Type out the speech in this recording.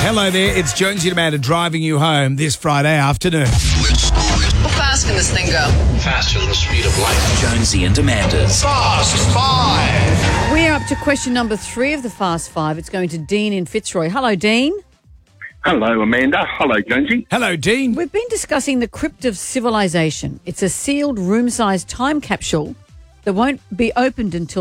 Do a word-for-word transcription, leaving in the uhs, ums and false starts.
Hello there, it's Jonesy and Amanda driving you home this Friday afternoon. How fast can this thing go? Faster than the speed of light. Jonesy and Amanda's Fast Five. We're up to question number three of the Fast Five. It's going to Dean in Fitzroy. Hello, Dean. Hello, Amanda. Hello, Jonesy. Hello, Dean. We've been discussing the Crypt of Civilization. It's a sealed room-sized time capsule that won't be opened until